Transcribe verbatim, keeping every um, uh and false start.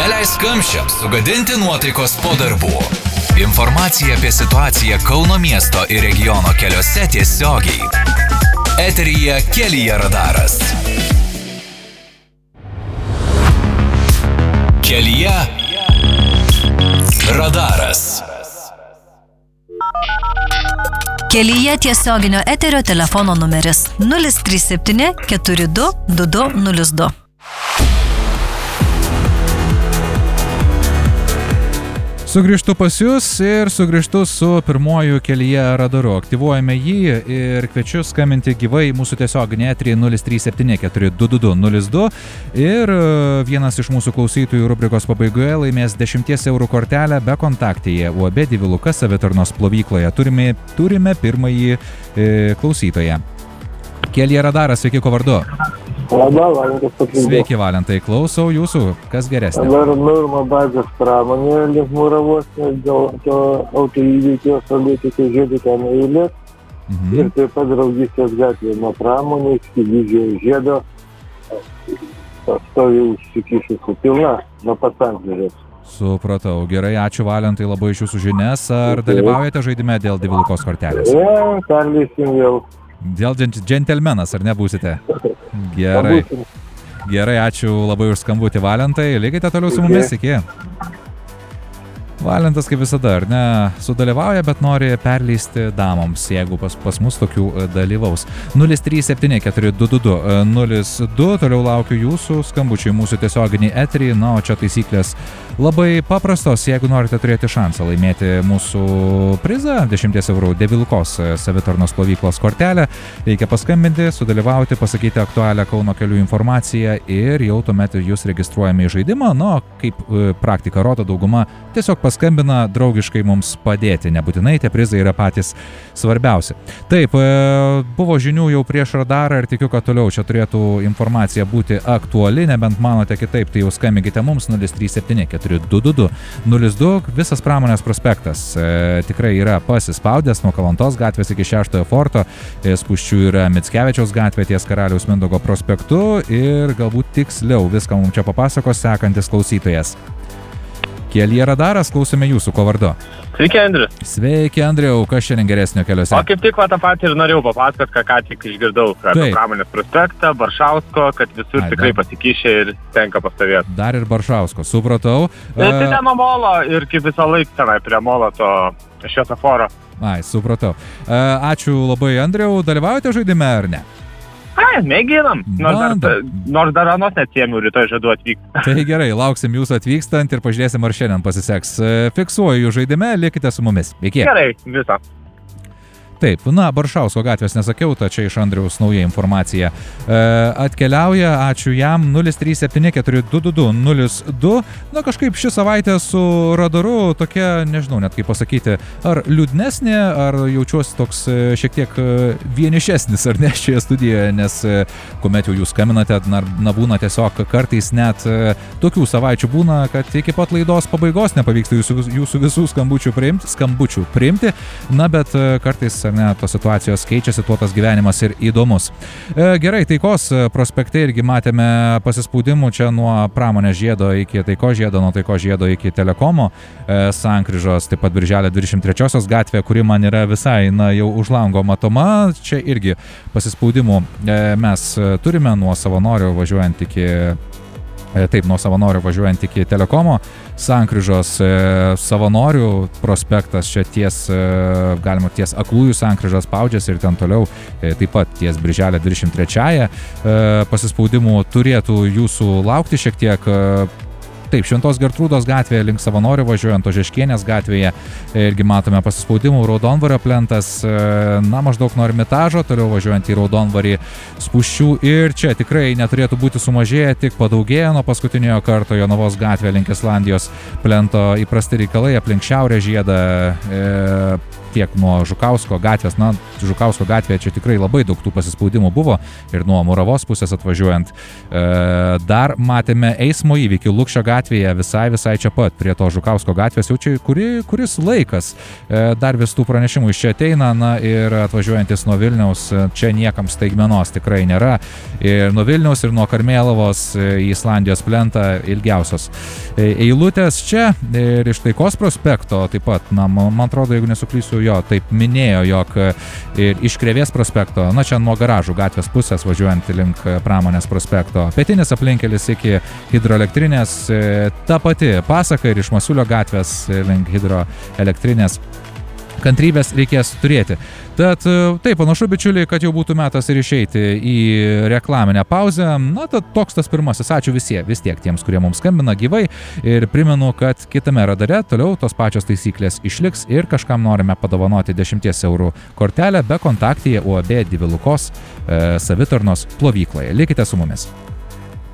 Neleisk kamščiams sugadinti nuotaikos po darbų. Informacija apie situaciją Kauno miesto ir regiono keliuose tiesiogiai. Eteryje Kelyje radaras. Kelyje radaras. Kelyje tiesioginio eterio telefono numeris nulis trys septyni keturi du du du nulis du. Sugrįžtu pas jūs ir sugrįžtu su pirmoju Kelyje radaru. Aktyvuojame jį ir kviečiu skambinti gyvai mūsų tiesioginį eterį nulis trys septyni keturi du du du nulis du ir vienas iš mūsų klausytojų rubrikos pabaigoje laimės dešimties eurų kortelę be kontaktėje U A B Diviluka savitarnos plovykloje. Turime, turime pirmąjį e, klausytoją. Kelyje radaras, sveiki, ko vardu? Labą, Valentas paklydė. Sveiki, Valentai, klausau jūsų, kas geresnė? Dabar Nurma bazės pramonė, Lietmūravos, dėl to autoįvykio saulėtikio žiedų ten eilės. Mhm. Ir taip pat Draugystės gatvė nuo pramonės iki Didžiojo žiedo stovi užsikišusi pilna nuo pat sankryžos. Supratau, gerai, ačiū Valentai labai iš jūsų žinias. Ar okay. dalyvaujate žaidime dėl Divilukos kortelės? Ne, perleisim jau. Dėl džentelmenas, ar nebūsite? Gerai. Gerai, ačiū labai už skambutį, Valentai. Likite toliau su mumis, iki. Valentas, kaip visada, ar ne, sudalyvauja, bet nori perleisti damoms, jeigu pas, pas mus tokių dalyvaus. nulis trys septyni keturi du du du nulis du, toliau laukiu jūsų skambučių į mūsų tiesioginį eterį, na, o čia taisyklės labai paprastos, jeigu norite turėti šansą laimėti mūsų prizą, dešimties eurų Divilukos savitarnos plovyklos kortelę, reikia paskambinti, sudalyvauti, pasakyti aktualią Kauno kelių informaciją ir jau tuomet jūs registruojame į žaidimą, na, kaip praktika rodo, dauguma tiesiog paskambina draugiškai mums padėti, nebūtinai tie prizai yra patys svarbiausi. Taip, buvo žinių jau prieš radarą ir tikiu, kad toliau čia turėtų informacija būti aktuali, nebent manote kitaip, tai jau skambinkite mums nulis trys septyni keturi du du du nulis du, visas Pramonės prospektas e, tikrai yra pasispaudęs nuo Kalantos gatvės iki šeštojo forto, e, spūsčių yra Mickevičiaus gatvė ties Karaliaus Mindaugo prospektu ir galbūt tiksliau viską mums čia papasakos sekantis klausytojas. Kelyje radaras, klausome jūsų, ko vardu. Sveiki, Andrius. Sveiki, Andriau, kas šiandien geresnio keliuose? O kaip tik va tą patį ir norėjau papasakot, ką ką tik išgirdau apie Pramonės prospektą, Baršausko, kad visur Ai, tikrai dar... pasikišė ir tenka pastovėti. Dar ir Baršausko, supratau. Tai uh... ten nuo molo ir kaip visą laiką tenai prie molo to šviesoforo. Ai, supratau. Uh, ačiū labai, Andriau, dalyvaujate žaidime ar ne? Ai, mėginam, nors dar, nors dar anos neatsiėmiau, rytoj žadu atvykti. Tai gerai, lauksim jūsų atvykstant ir pažiūrėsim, ar šiandien pasiseks. Fiksuoju jų žaidime, likite su mumis. Iki. Gerai, visą. Taip, na, Baršausko gatvės nesakiau, tačiau iš Andriaus nauja informacija e, atkeliauja, ačiū jam, nulis trys septyni keturi du du du nulis du. Na, kažkaip ši savaitė su radaru tokia, nežinau net kaip pasakyti, ar liūdnesnė, ar jaučiuosi toks šiek tiek vienišesnis, ar ne šioje studijoje, nes kuomet jau jūs skambinate, na, na būna tiesiog kartais net tokių savaičių būna, kad iki pat laidos pabaigos nepavyksta jūsų, jūsų visų skambučių priimti, skambučių priimti, na, bet kartais ar ne, tos situacijos keičiasi, tuo tas gyvenimas ir įdomus. E, gerai, Taikos prospekte irgi matėme pasispaudimų čia nuo Pramonės žiedo iki Taikos žiedo, nuo Taikos žiedo iki Telekomo e, sankryžos, taip pat Birželio dvidešimt trečiosios gatvė, kuri man yra visai, na, jau už lango matoma. Čia irgi pasispaudimų e, mes turime nuo Savanorio važiuojant iki Taip, nuo Savanorio važiuojant iki Telekomo sankryžos, e, Savanorių prospektas čia ties, e, galima ties Aklųjų sankryžos spaudžiasi ir ten toliau, e, taip pat ties Birželio dvidešimt trečiąją e, pasispaudimų turėtų jūsų laukti šiek tiek. E, Taip, Šventos Gertrūdos gatvėje link Savanorių važiuojant, Ožeškienės gatvėje irgi matome pasispaudimų, Raudonvario plentas, na, maždaug nuo Ermitažo, toliau važiuojant į Raudonvarį spūsčių ir čia tikrai neturėtų būti sumažėję, tik padaugėję nuo paskutiniojo karto, Jonavos gatvė link Islandijos plento įprasti reikalai, aplink Šiaurės žiedą, e, tiek nuo Žukausko gatvės, na, Žukausko gatvėje čia tikrai labai daug tų pasispaudimų buvo ir nuo Muravos pusės atvažiuojant. Dar matėme eismo įvykį Lukšio gatvėje visai, visai čia pat, prie to Žukausko gatvės, jau čia kuri, kuris laikas. Dar vis tų pranešimų iš čia ateina, na ir atvažiuojantis nuo Vilniaus, čia niekam staigmenos tikrai nėra. Ir nuo Vilniaus ir nuo Karmėlavos į Islandijos plentą ilgiausios eilutės čia ir iš Taikos prospekto taip pat, na, man atrodo, jeigu nesuklysiu, jo, taip minėjo, jog ir iš Krėvės prospekto, na, čia nuo Garažų gatvės pusės važiuojant link Pramonės prospekto, pietinis aplinkelis iki hidroelektrinės, ta pati pasaka ir iš Masiulio gatvės link hidroelektrinės. Kantrybės reikės turėti. Tad taip, panašu, bičiuliai, kad jau būtų metas ir išeiti į reklaminę pauzę. Na, tad toks tas pirmasis. Ačiū visie, vis tiek tiems, kurie mums skambina gyvai. Ir primenu, kad kitame radare toliau tos pačios taisyklės išliks ir kažkam norime padovanoti dešimties eurų kortelę be kontaktyje U A B Divilukos e, savitarnos plovykloje. Likite su mumis.